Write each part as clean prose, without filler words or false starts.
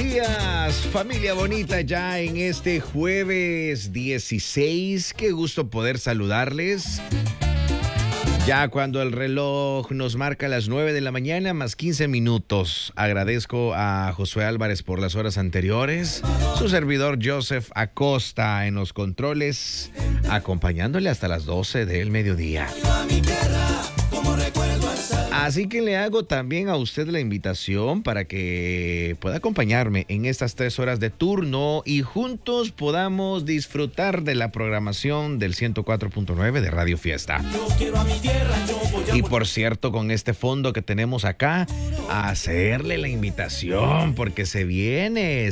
días, familia bonita, ya en este jueves 16. Qué gusto poder saludarles. Ya cuando el reloj nos marca las 9 de la mañana más 15 minutos. Agradezco a Josué Álvarez por las horas anteriores. Su servidor Joseph Acosta en los controles, acompañándole hasta las 12 del mediodía. Así que le hago también a usted la invitación para que pueda acompañarme en estas 3 horas de turno y juntos podamos disfrutar de la programación del 104.9 de Radio Fiesta. Y por cierto, con este fondo que tenemos acá, hacerle la invitación porque se viene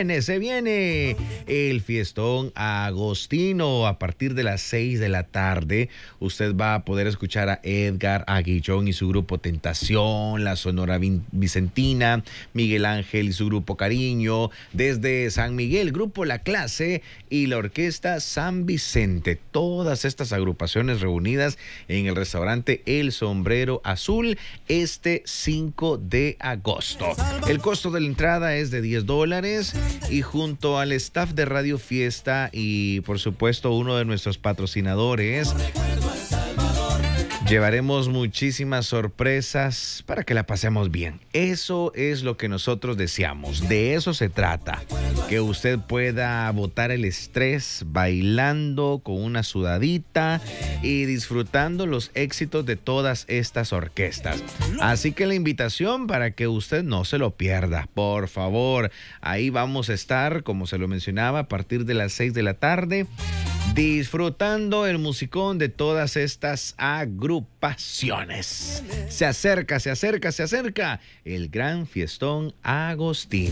el fiestón agostino a partir de las 6 de la tarde. Usted va a poder escuchar a Edgar Aguillón y su grupo Tentación, la Sonora Vicentina, Miguel Ángel y su grupo Cariño, desde San Miguel, Grupo La Clase y la Orquesta San Vicente. Todas estas agrupaciones reunidas en el restaurante El Sombrero Azul este 5 de agosto. El costo de la entrada es de $10 y junto al staff de Radio Fiesta y por supuesto uno de nuestros patrocinadores, llevaremos muchísimas sorpresas para que la pasemos bien. Eso es lo que nosotros deseamos. De eso se trata. Que usted pueda botar el estrés bailando con una sudadita y disfrutando los éxitos de todas estas orquestas. Así que la invitación para que usted no se lo pierda. Por favor, ahí vamos a estar, como se lo mencionaba, a partir de las 6 de la tarde. Disfrutando el musicón de todas estas agrupaciones. Se acerca el gran fiestón agostino.